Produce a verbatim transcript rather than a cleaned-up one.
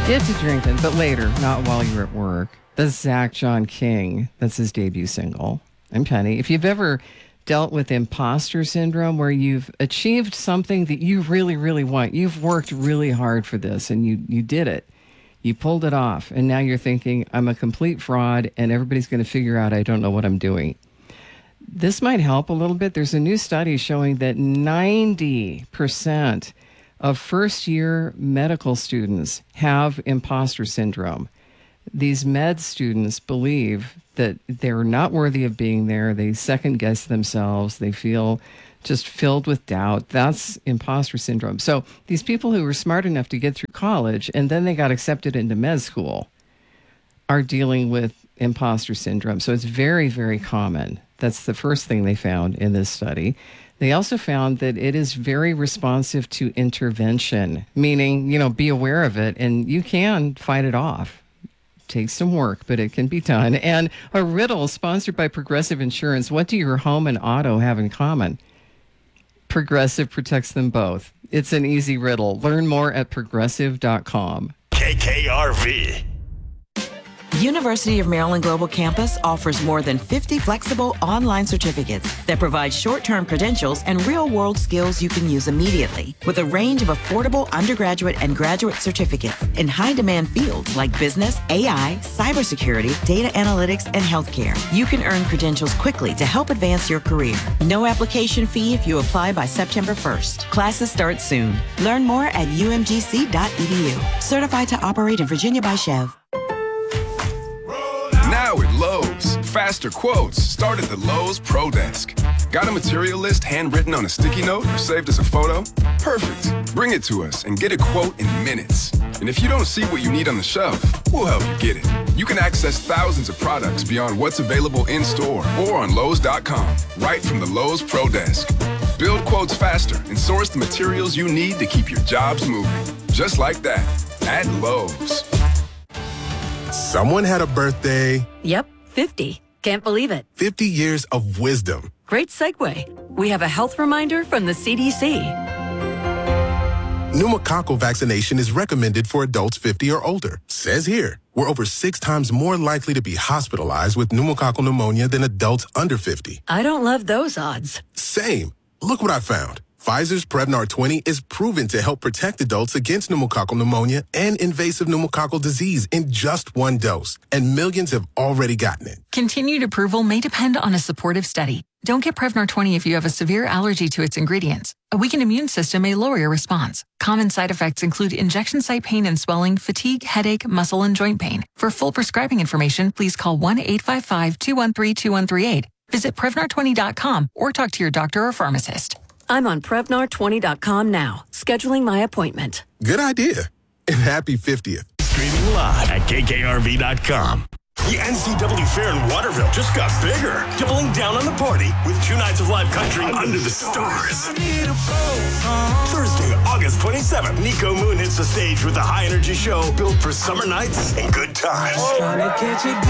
Get to drinking, but later, not while you're at work. That's Zach John King. That's his debut single. I'm Penny. If you've ever dealt with imposter syndrome, where you've achieved something that you really, really want, you've worked really hard for this, and you you did it. You pulled it off, and now you're thinking, I'm a complete fraud, and everybody's going to figure out I don't know what I'm doing. This might help a little bit. There's a new study showing that ninety percent of first-year medical students have imposter syndrome. These med students believe that they're not worthy of being there. They second-guess themselves. They feel just filled with doubt. That's imposter syndrome. So these people who were smart enough to get through college and then they got accepted into med school are dealing with imposter syndrome. So it's very, very common. That's the first thing they found in this study. They also found that it is very responsive to intervention, meaning, you know, be aware of it and you can fight it off. Takes some work, but it can be done. And a riddle sponsored by Progressive Insurance. What do your home and auto have in common? Progressive protects them both. It's an easy riddle. Learn more at progressive dot com. K K R V. University of Maryland Global Campus offers more than fifty flexible online certificates that provide short-term credentials and real-world skills you can use immediately, with a range of affordable undergraduate and graduate certificates in high-demand fields like business, A I, cybersecurity, data analytics, and healthcare. You can earn credentials quickly to help advance your career. No application fee if you apply by September first. Classes start soon. Learn more at u m g c dot e d u. Certified to operate in Virginia by Chev. Now at Lowe's, faster quotes start at the Lowe's Pro Desk. Got a material list handwritten on a sticky note or saved as a photo? Perfect. Bring it to us and get a quote in minutes. And if you don't see what you need on the shelf, we'll help you get it. You can access thousands of products beyond what's available in store or on Lowe's dot com, right from the Lowe's Pro Desk. Build quotes faster and source the materials you need to keep your jobs moving. Just like that, at Lowe's. Someone had a birthday. Yep, fifty. Can't believe it. fifty years of wisdom. Great segue. We have a health reminder from the C D C. Pneumococcal vaccination is recommended for adults fifty or older. Says here, we're over six times more likely to be hospitalized with pneumococcal pneumonia than adults under fifty. I don't love those odds. Same. Look what I found. Pfizer's Prevnar twenty is proven to help protect adults against pneumococcal pneumonia and invasive pneumococcal disease in just one dose. And millions have already gotten it. Continued approval may depend on a supportive study. Don't get Prevnar twenty if you have a severe allergy to its ingredients. A weakened immune system may lower your response. Common side effects include injection site pain and swelling, fatigue, headache, muscle, and joint pain. For full prescribing information, please call one eight five five, two one three, two one three eight. Visit Prevnar twenty dot com or talk to your doctor or pharmacist. I'm on Prevnar twenty dot com now, scheduling my appointment. Good idea. And happy fiftieth. Streaming live at K K R V dot com. The N C double A Fair in Waterville just got bigger, doubling down on the party with two nights of live country under the stars. Thursday, August twenty-seventh, Nico Moon hits the stage with a high-energy show built for summer nights and good times.